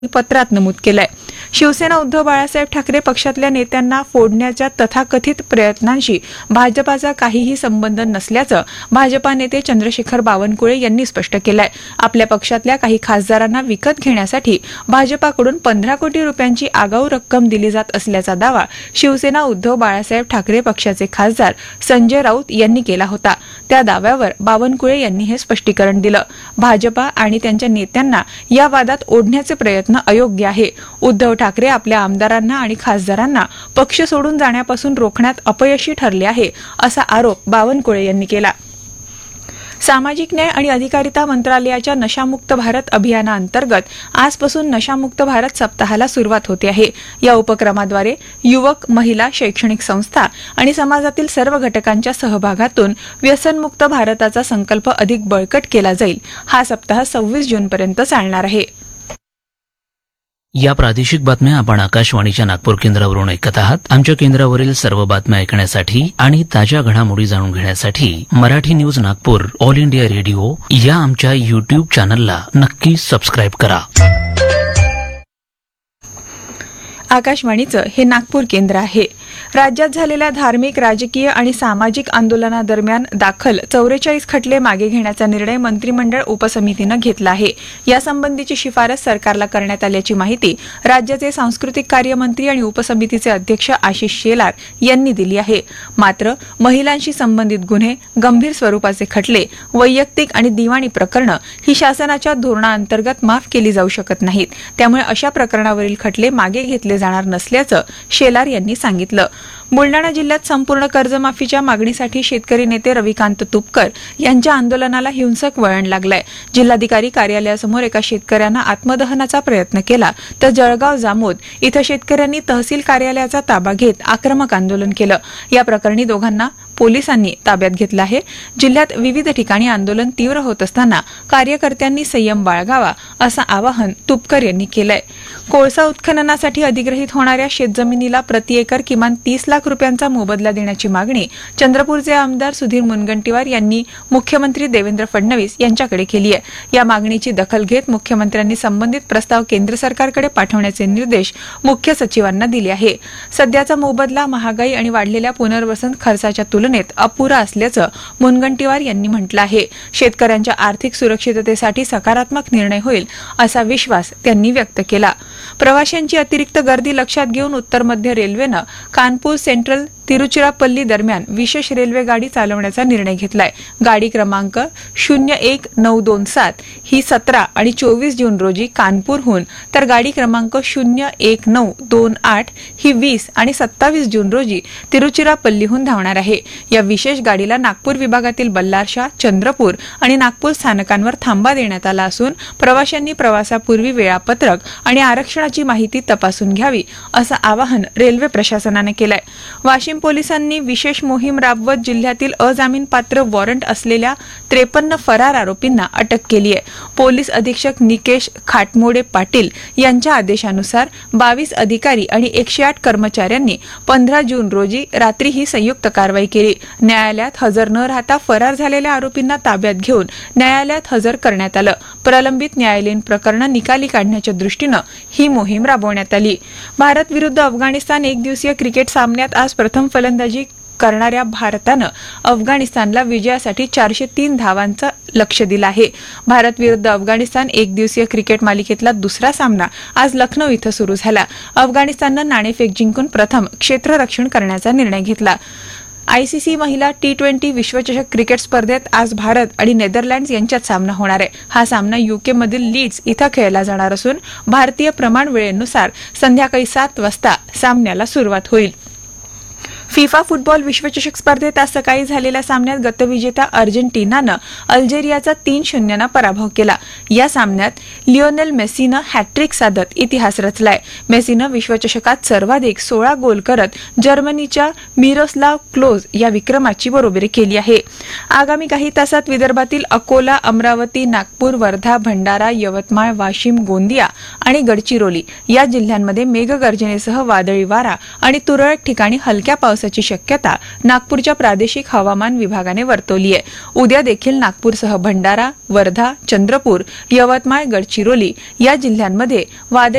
पत्रात नमूद केलंय. शिवसेना उद्धव बाळासाहेब ठाकरे पक्षातल्या नेत्यांना फोडण्याच्या तथाकथित प्रयत्नांशी भाजपाचा काहीही संबंध नसल्याचं भाजपा नेते चंद्रशेखर बावनकुळे यांनी स्पष्ट केलंय. आपल्या पक्षातल्या काही खासदारांना विकत घेण्यासाठी भाजपाकडून 15 कोटी रुपयांची आगाऊ रक्कम दिली जात असल्याचा दावा शिवसेना उद्धव बाळासाहेब ठाकरे पक्षाचे खासदार संजय राऊत यांनी केला होता. त्या दाव्यावर बावनकुळे यांनी हे स्पष्टीकरण दिलं. भाजपा आणि त्यांच्या नेत्यांना या वादात ओढण्याचे प्रयत्न अयोग्य आहे. उद्धव ठाकरे आपल्या आमदारांना आणि खासदारांना पक्ष सोडून जाण्यापासून रोखण्यात अपयशी ठरले आहे, असा आरोप बावनकुळे यांनी केला. सामाजिक न्याय आणि अधिकारिता मंत्रालयाच्या नशामुक्त भारत अभियानाअंतर्गत आजपासून नशामुक्त भारत सप्ताहाला सुरुवात होते आहे. या उपक्रमाद्वारे युवक, महिला, शैक्षणिक संस्था आणि समाजातील सर्व घटकांच्या सहभागातून व्यसनमुक्त भारताचा संकल्प अधिक बळकट केला जाईल. हा सप्ताह 26 जूनपर्यंत चालणार आहे. या प्रादेशिक बातम्या आपण आकाशवाणीच्या नागपूर केंद्रावरून ऐकत आहात. आमच्या केंद्रावरील सर्व बातम्या ऐकण्यासाठी आणि ताज्या घडामोडी जाणून घेण्यासाठी Marathi news Nagpur all India radio या आमच्या युट्यूब चॅनलला नक्की सबस्क्राईब करा. आकाशवाणीचं हे नागपूर केंद्र आहे. राज्यात झालेल्या धार्मिक, राजकीय आणि सामाजिक आंदोलनादरम्यान दाखल 44 खटले मागे घेण्याचा निर्णय मंत्रिमंडळ उपसमितीनं घेतला आहे. यासंबंधीची शिफारस सरकारला करण्यात आल्याची माहिती राज्याचे सांस्कृतिक कार्य मंत्री आणि उपसमितीचे अध्यक्ष आशिष शेलार यांनी दिली आहे. मात्र महिलांशी संबंधित गुन्हे, गंभीर स्वरूपाचे खटले, वैयक्तिक आणि दिवाणी प्रकरणं ही शासनाच्या धोरणाअंतर्गत माफ केली जाऊ शकत नाहीत. त्यामुळे अशा प्रकरणावरील खटले मागे घेतले जाणार नसल्याचं शेलार यांनी सांगितलं. बुलडाणा जिल्ह्यात संपूर्ण कर्जमाफीच्या मागणीसाठी शेतकरी नेते रविकांत तुपकर यांच्या आंदोलनाला हिंसक वळण लागलंय. जिल्हाधिकारी कार्यालयासमोर एका शेतकऱ्यानं आत्मदहनाचा प्रयत्न केला, तर जळगाव जामोद इथं शेतकऱ्यांनी तहसील कार्यालयाचा ताबा घेत आक्रमक आंदोलन केलं. या प्रकरणी दोघांना पोलिसांनी ताब्यात घेतलं आहे. जिल्ह्यात विविध ठिकाणी आंदोलन तीव्र होत असताना कार्यकर्त्यांनी संयम बाळगावा असं आवाहन तुपकर यांनी केलंय. कोळसा उत्खननासाठी अधिग्रहित होणाऱ्या शेतजमिनीला प्रति एकर किमान 30 लाख रुपयांचा मोबदला देण्याची मागणी चंद्रपूरचे आमदार सुधीर मुनगंटीवार यांनी मुख्यमंत्री देवेंद्र फडणवीस यांच्याकडे केली आहे. या मागणीची दखल घेत मुख्यमंत्र्यांनी संबंधित प्रस्ताव केंद्र सरकारकडे पाठवण्याचे निर्देश मुख्य सचिवांना दिले आहे. सध्याचा मोबदला महागाई आणि वाढलेल्या पुनर्वसन खर्चाच्या तुलनेत अपुरा असल्याचं मुनगंटीवार यांनी म्हटलं आहे. शेतकऱ्यांच्या आर्थिक सुरक्षिततेसाठी सकारात्मक निर्णय होईल असा विश्वास त्यांनी व्यक्त केला. प्रवाशांची अतिरिक्त गर्दी लक्षात घेऊन उत्तर मध्य रेल्वेनं कानपूर सेंट्रल तिरुचिरापल्ली दरम्यान विशेष रेल्वे गाडी चालवण्याचा निर्णय घेतलाय. गाडी क्रमांक 01927 ही 17 आणि 24 जून रोजी कानपूरहून, तर गाडी क्रमांक 01928 ही 20 आणि 27 जून रोजी तिरुचिरापल्लीहून धावणार आहे. या विशेष गाडीला नागपूर विभागातील बल्लारशाह, चंद्रपूर आणि नागपूर स्थानकांवर थांबा देण्यात आला असून प्रवाशांनी प्रवासापूर्वी वेळापत्रक आणि आरक्षणाची माहिती तपासून घ्यावी असं आवाहन रेल्वे प्रशासनाने केलंय. वाशिम पोलिसांनी विशेष मोहीम राबवत जिल्ह्यातील अजामीनपात्र वॉरंट असलेल्या 53 फरार आरोपींना अटक केली आहे. पोलीस अधीक्षक निकेश खाटमोडे पाटील यांच्या आदेशानुसार 22 अधिकारी आणि 108 कर्मचाऱ्यांनी 15 जून रोजी रात्री ही संयुक्त कारवाई केली. न्यायालयात हजर न राहता फरार झालेल्या आरोपींना ताब्यात घेऊन न्यायालयात हजर करण्यात आलं. प्रलंबित न्यायालयीन प्रकरणं निकाली काढण्याच्या दृष्टीनं ही मोहीम राबवण्यात आली. भारत विरुद्ध अफगाणिस्तान एकदिवसीय क्रिकेट सामन्यात आज प्रथम फलंदाजी करणाऱ्या भारतानं अफगाणिस्तानला विजयासाठी 403 धावांचं लक्ष्य दिलं आहे. भारत विरुद्ध अफगाणिस्तान एकदिवसीय क्रिकेट मालिकेतला दुसरा सामना आज लखनौ इथं सुरू झाला. अफगाणिस्ताननं नाणेफेक जिंकून प्रथम क्षेत्ररक्षण करण्याचा निर्णय घेतला. आयसीसी महिला T20 विश्वचषक क्रिकेट स्पर्धेत आज भारत आणि नेदरलँड्स यांच्यात सामना होणार आहे. हा सामना यूकेमधील लीड्स इथं खेळला जाणार असून भारतीय प्रमाण वेळेनुसार संध्याकाळी 7 वाजता सामन्याला सुरुवात होईल. फिफा फुटबॉल विश्वचषक स्पर्धेत आज सकाळी झालेल्या सामन्यात गतविजेता अर्जेंटिनानं अल्जेरियाचा 3-0 पराभव केला. या सामन्यात लिओनेल मेसीनं हॅट्रिक साधत इतिहास रचलाय. मेसीनं विश्वचषकात सर्वाधिक 16 गोल करत जर्मनीच्या मिरोस्लाव क्लोज या विक्रमाची बरोबरी केली आहे. आगामी काही तासात विदर्भातील अकोला, अमरावती, नागपूर, वर्धा, भंडारा, यवतमाळ, वाशिम, गोंदिया आणि गडचिरोली या जिल्ह्यांमध्ये मेघगर्जनेसह वादळी वारा आणि तुरळक ठिकाणी हलक्या पावसाची पावसाची शक्यता नागपूरच्या प्रादेशिक हवामान विभागाने वर्तवली आहे। उद्या देखील नागपूरसह भंडारा, वर्धा, चंद्रपूर, यवतमाळ, गडचिरोली या जिल्ह्यांमध्ये वादळी